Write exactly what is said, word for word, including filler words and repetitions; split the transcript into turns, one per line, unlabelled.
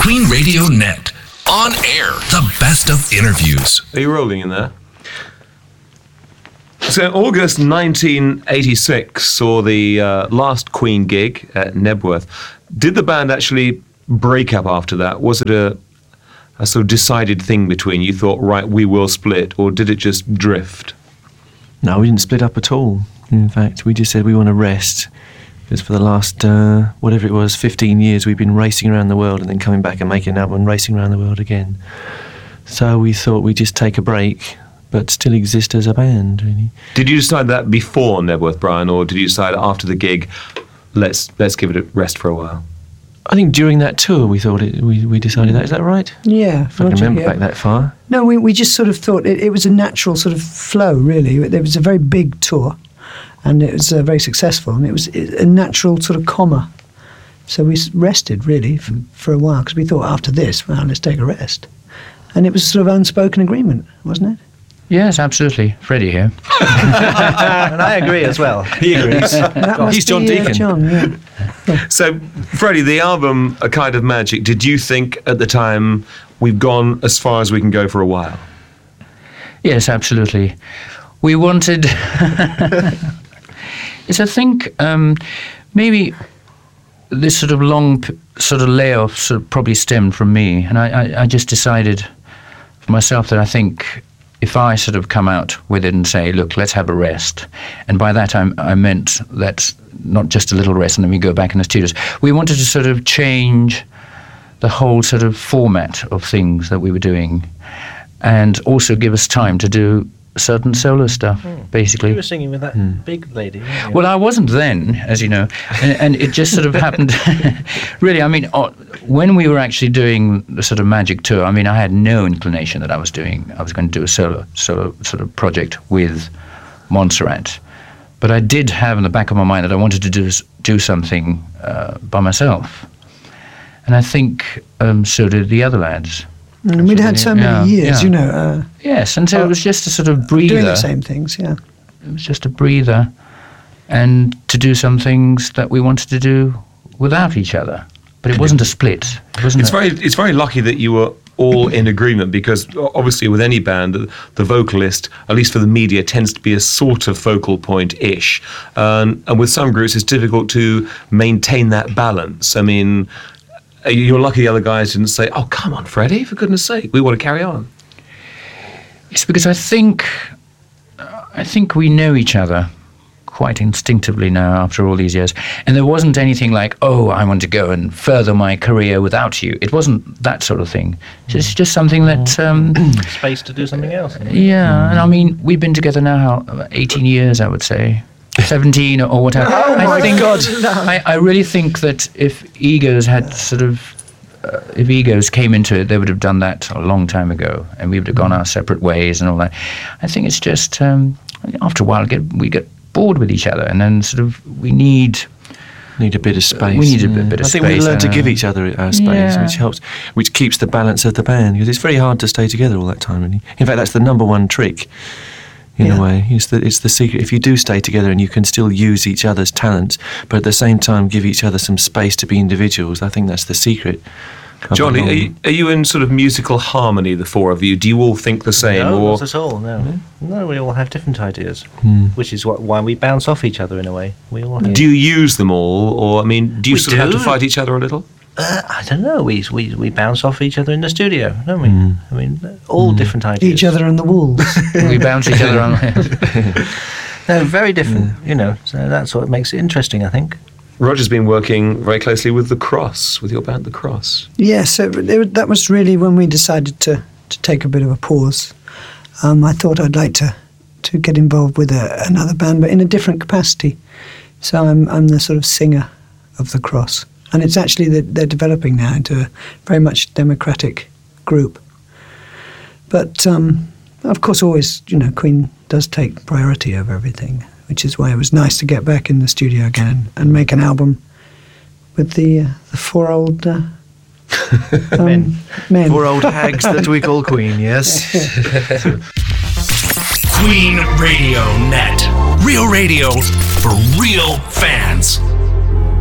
Queen Radio Net. On air, the best of interviews.
Are you rolling in there? So August nineteen eighty-six saw the uh, last Queen gig at Nebworth. Did the band actually break up after that? Was it a, a sort of decided thing between you? Thought, right, we will split, or did it just drift?
No, we didn't split up at all. In fact, we just said we want to rest. Because for the last, uh, whatever it was, fifteen years, we've been racing around the world and then coming back and making an album and racing around the world again. So we thought we'd just take a break, but still exist as a band, really.
Did you decide that before Nebworth, Brian, or did you decide after the gig, let's let's give it a rest for a while?
I think during that tour we thought it, we, we decided that. Is that right?
Yeah.
If I can remember yeah. back that far.
No, we, we just sort of thought it, it was a natural sort of flow, really. There was a very big tour. And it was uh, very successful, and it was a natural sort of comma. So we rested, really, for, for a while, because we thought after this, well, let's take a rest. And it was sort of unspoken agreement, wasn't it?
Yes, absolutely. Freddie here.
And I agree as well.
He agrees.
He's John
be,
Deacon.
Uh, John, yeah. Yeah.
So, Freddie, the album, A Kind of Magic, did you think at the time, we've gone as far as we can go for a while?
Yes, absolutely. We wanted... It's, I think, um, maybe this sort of long p- sort of layoff sort of probably stemmed from me. And I, I, I just decided for myself that I think if I sort of come out with it and say, look, let's have a rest. And by that I, I meant that not just a little rest and then we go back in the studios. We wanted to sort of change the whole sort of format of things that we were doing and also give us time to do certain solo stuff, mm. basically.
You were singing with that mm. big lady, weren't you?
Well, I wasn't then, as you know, and, and it just sort of happened. Really, I mean, uh, when we were actually doing the sort of Magic tour, I mean, I had no inclination that I was doing, I was going to do a solo, solo sort of project with Montserrat. But I did have in the back of my mind that I wanted to do do something uh, by myself. And I think um, so did the other lads.
And we'd had so many
yeah,
years,
yeah.
you know. Uh,
yes, and so uh, it was just a sort of breather.
Doing the same things, yeah.
It was just a breather, and to do some things that we wanted to do without each other. But it wasn't a split. It wasn't.
It's
a,
very, it's very lucky that you were all in agreement, because obviously with any band, the, the vocalist, at least for the media, tends to be a sort of focal point-ish. Um, and with some groups, it's difficult to maintain that balance. I mean... You're lucky the other guys didn't say, oh, come on, Freddie, for goodness sake, we want to carry on.
It's because I think, uh, I think we know each other quite instinctively now after all these years. And there wasn't anything like, oh, I want to go and further my career without you. It wasn't that sort of thing. It's just something that... Um,
space to do something else.
Yeah, and I mean, we've been together now, how, eighteen years, I would say. seventeen or whatever.
Oh
I
my
think,
God! No.
I, I really think that if egos had sort of, uh, if egos came into it, they would have done that a long time ago, and we would have gone our separate ways and all that. I think it's just um, after a while get, we get bored with each other, and then sort of we need.
Need a bit of space.
We need a bit, bit of
I
space.
think we learn to give each other our space,
yeah.
which helps, which keeps the balance of the band, because it's very hard to stay together all that time. Really. In fact, that's the number one trick. In yeah. a way, it's the it's the secret. If you do stay together and you can still use each other's talents, but at the same time give each other some space to be individuals, I think that's the secret.
Johnny, are you, are you in sort of musical harmony, the four of you? Do you all think the same?
No,
or?
not at all, no. Mm-hmm. No, we all have different ideas,
mm.
which is what, why we bounce off each other in a way. We all have.
Do you use them all, or, I mean, do you
we
sort
do.
of have to fight each other a little?
Uh, I don't know. We, we we bounce off each other in the studio, don't we?
Mm.
I mean, all mm. different ideas.
Each other on the walls.
We bounce each other on.
No, very different, yeah. you know. So that's what makes it interesting, I think.
Roger's been working very closely with The Cross, with your band The Cross.
Yes, it, it, that was really when we decided to, to take a bit of a pause. Um, I thought I'd like to, to get involved with a, another band, but in a different capacity. So I'm I'm the sort of singer of The Cross. And it's actually that they're developing now into a very much democratic group. But, um, of course, always, you know, Queen does take priority over everything, which is why it was nice to get back in the studio again and, and make an album with the uh, the four old uh, um, men. men.
Four old hags that we call Queen, yes.
Queen Radio Net. Real radio for real fans.